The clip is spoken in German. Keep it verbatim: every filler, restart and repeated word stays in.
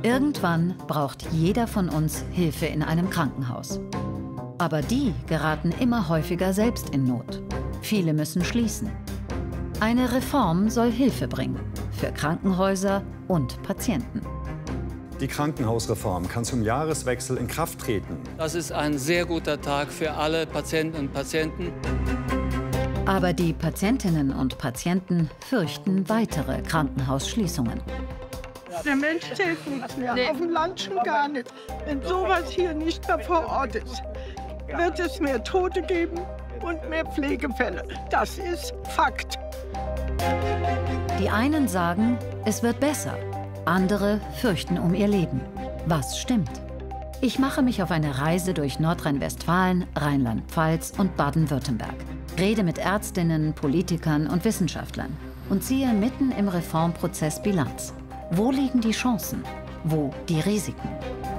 Irgendwann braucht jeder von uns Hilfe in einem Krankenhaus. Aber die geraten immer häufiger selbst in Not. Viele müssen schließen. Eine Reform soll Hilfe bringen für Krankenhäuser und Patienten. Die Krankenhausreform kann zum Jahreswechsel in Kraft treten. Das ist ein sehr guter Tag für alle Patienten und Patienten. Aber die Patientinnen und Patienten fürchten weitere Krankenhausschließungen. Der Mensch zählt nichts mehr, nee. Auf dem Land schon gar nicht. Wenn sowas hier nicht mehr vor Ort ist, wird es mehr Tote geben und mehr Pflegefälle. Das ist Fakt. Die einen sagen, es wird besser. Andere fürchten um ihr Leben. Was stimmt? Ich mache mich auf eine Reise durch Nordrhein-Westfalen, Rheinland-Pfalz und Baden-Württemberg. Rede mit Ärztinnen, Politikern und Wissenschaftlern und ziehe mitten im Reformprozess Bilanz. Wo liegen die Chancen? Wo die Risiken?